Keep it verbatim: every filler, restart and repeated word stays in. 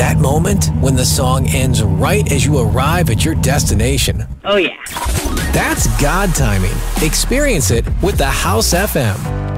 That moment when the song ends right as you arrive at your destination. Oh, yeah. That's God timing. Experience it with the House F M.